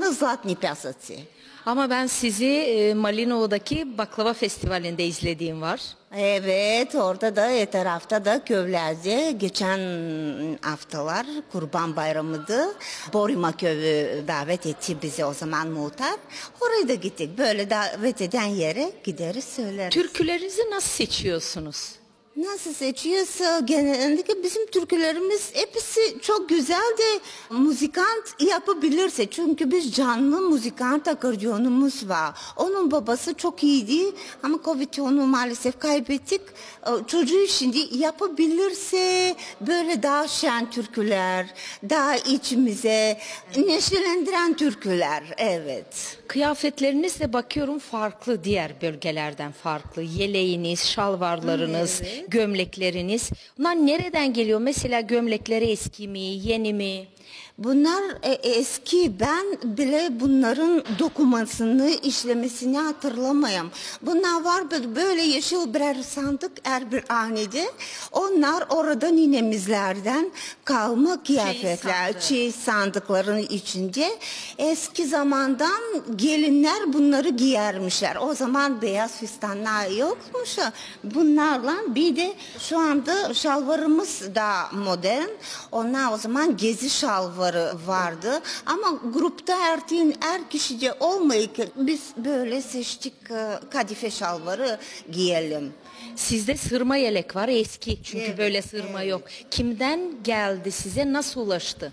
Sonra Zlatni Pyasatsy. Ama ben sizi Malinova'daki baklava festivalinde izlediğim var. Evet, orada da etrafta da köylerde geçen haftalar Kurban Bayramı'dı. Borima köyü davet etti bizi o zaman muhtar. Oraya da gittik. Böyle davet eden yere gideriz söyleriz. Türkülerinizi nasıl seçiyorsunuz? Nasıl seçiyorsa genellikle bizim türkülerimiz hepsi çok güzel de müzikant yapabilirse. Çünkü biz canlı müzikant akordiyonumuz var. Onun babası çok iyiydi ama Covid onu maalesef kaybettik. Çocuğu şimdi yapabilirse böyle daha şen türküler, daha içimize neşelendiren türküler, evet. Kıyafetlerinizle bakıyorum farklı, diğer bölgelerden farklı. Yeleğiniz, şalvarlarınız, Evet. gömlekleriniz. Bunlar nereden geliyor? Mesela gömlekleri eski mi, yeni mi? Bunlar eski, ben bile bunların dokumasını, işlemesini hatırlamayayım. Bunlar var böyle yeşil birer sandık her bir hanede. Onlar orada ninemizlerden kalma kıyafetler, çeyiz sandıkların içinde. Eski zamandan gelinler bunları giyermişler. O zaman beyaz fistanlar yokmuş. Bunlarla bir de şu anda şalvarımız da modern. Onlar o zaman gezi şalvarı vardı ama grupta her kişide olmayıp biz böyle seçtik, kadife şalvarı giyelim. Sizde sırma yelek var eski, çünkü Evet, böyle sırma evet. yok. Kimden geldi size, nasıl ulaştı?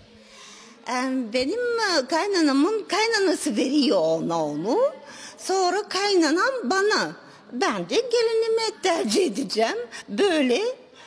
Benim kaynanamın kaynanası veriyor onu. Sonra kaynanam bana. Ben de gelinime tercih edeceğim. Böyle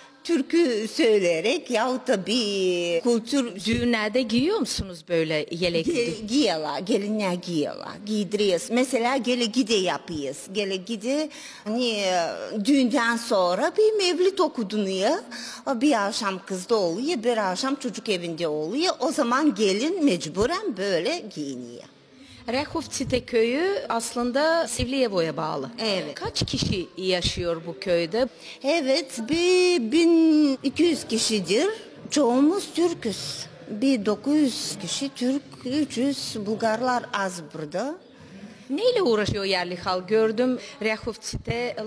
türkü söyleyerek yahut da bir kültür Düğünlerde giyiyor musunuz böyle yelekli? giyiyorlar, gelinler giyiyorlar, giydiriyoruz. Mesela gele-gide yapıyoruz. Gele-gide hani düğünden sonra bir mevlid okunuyor. Bir akşam kızda oluyor, bir akşam çocuk evinde oluyor. O zaman gelin mecburen böyle giyiniyor. Rehovcite köyü aslında Sivriyevo'ya bağlı. Evet. Kaç kişi yaşıyor bu köyde? Evet, bir 1200 kişidir. Çoğumuz Türk'üz. Bir 900 kişi Türk, 300 Bulgarlar az burada. Neyle uğraşıyor yerli halk? Gördüm Rehovcite